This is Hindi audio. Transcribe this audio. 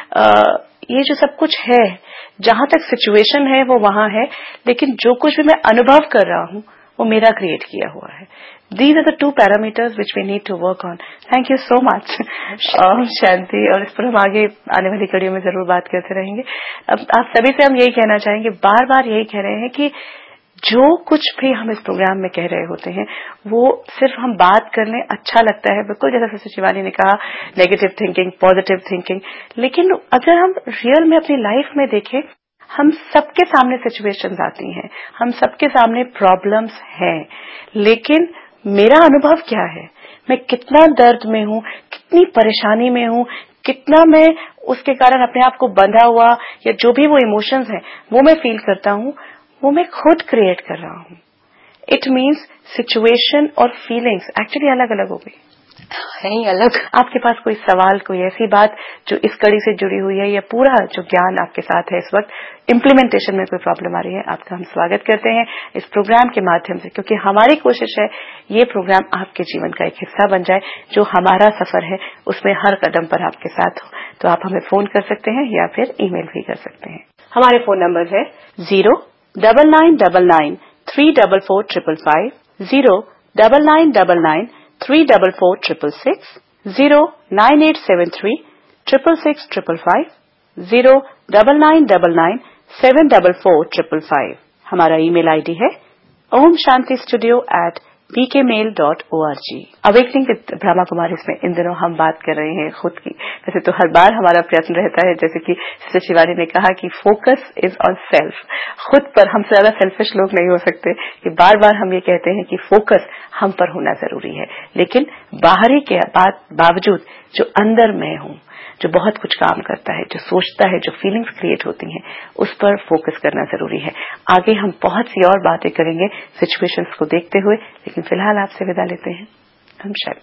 ये जो सब कुछ है, जहां तक सिचुएशन है वो वहां है, लेकिन जो कुछ भी मैं अनुभव कर रहा हूं वो मेरा क्रिएट किया हुआ है. These are the two parameters which we need to work on. Thank you so much, शांति. और इस पर हम आगे आने वाली कड़ियों में जरूर बात करते रहेंगे. अब आप सभी से हम यही कहना चाहेंगे, बार बार यही कह रहे हैं कि जो कुछ भी हम इस प्रोग्राम में कह रहे होते हैं वो सिर्फ हम बात कर लें, अच्छा लगता है, बिल्कुल जैसा सिस्टर शिवानी ने कहा, नेगेटिव थिंकिंग, पॉजिटिव थिंकिंग. लेकिन अगर हम रियल में अपनी लाइफ में देखें, हम सबके सामने सिचुएशंस आती हैं, हम सबके सामने प्रॉब्लम्स हैं, लेकिन मेरा अनुभव क्या है, मैं कितना दर्द में हूं, कितनी परेशानी में हूं, कितना मैं उसके कारण अपने आप को बंधा हुआ या जो भी वो इमोशंस हैं वो मैं फील करता हूं, वो मैं खुद क्रिएट कर रहा हूं. इट मीन्स सिचुएशन और फीलिंग्स एक्चुअली अलग अलग हो गई है ही अलग. आपके पास कोई सवाल, कोई ऐसी बात जो इस कड़ी से जुड़ी हुई है, या पूरा जो ज्ञान आपके साथ है इस वक्त, इम्प्लीमेंटेशन में कोई प्रॉब्लम आ रही है, आपका हम स्वागत करते हैं इस प्रोग्राम के माध्यम से, क्योंकि हमारी कोशिश है ये प्रोग्राम आपके जीवन का एक हिस्सा बन जाए, जो हमारा सफर है उसमें हर कदम पर आपके साथ हो. तो आप हमें फोन कर सकते हैं या फिर ईमेल भी कर सकते हैं. हमारे फोन नंबर है 09999344555, 099993446, 09873666555, 09999744555. हमारा ईमेल आईडी है omshantistudio@pkmail.org. Awakening with Brahma Kumaris में इन दिनों हम बात कर रहे हैं खुद की. वैसे तो हर बार हमारा प्रयत्न रहता है, जैसे कि सिस्टर शिवानी ने कहा, कि फोकस इज ऑन सेल्फ. खुद पर हमसे ज्यादा सेल्फिश लोग नहीं हो सकते कि बार बार हम ये कहते हैं कि फोकस हम पर होना जरूरी है, लेकिन बाहरी के बावजूद जो अंदर मैं हूं, जो बहुत कुछ काम करता है, जो सोचता है, जो फीलिंग्स क्रिएट होती हैं, उस पर फोकस करना जरूरी है. आगे हम बहुत सी और बातें करेंगे सिचुएशंस को देखते हुए, लेकिन फिलहाल आपसे विदा लेते हैं. हम शायद